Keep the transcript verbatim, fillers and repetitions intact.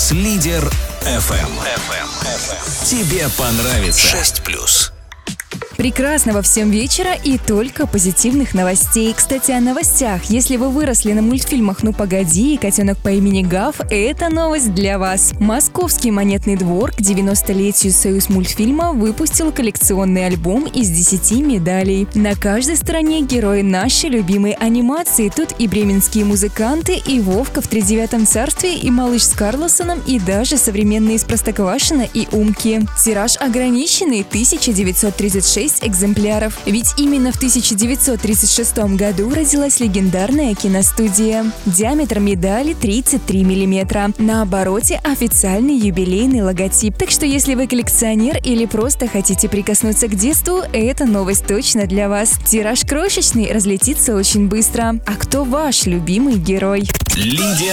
с Лидер эф эм. Тебе понравится. шесть плюс. Прекрасного всем вечера и только позитивных новостей. Кстати, о новостях. Если вы выросли на мультфильмах «Ну погоди» и «Котенок по имени Гав», это новость для вас. Московский монетный двор к девяностолетию Союзмультфильма выпустил коллекционный альбом из десяти медалей. На каждой стороне герои нашей любимой анимации. Тут и бременские музыканты, и Вовка в тридевятом царстве, и Малыш с Карлосоном, и даже современные из Простоквашино и Умки. Тираж ограниченный – тысяча девятьсот тридцать шесть экземпляров. Ведь именно в тысяча девятьсот тридцать шестом году родилась легендарная киностудия. Диаметр медали тридцать три миллиметра. На обороте официальный юбилейный логотип. Так что если вы коллекционер или просто хотите прикоснуться к детству, эта новость точно для вас. Тираж крошечный, разлетится очень быстро. А кто ваш любимый герой? Лидер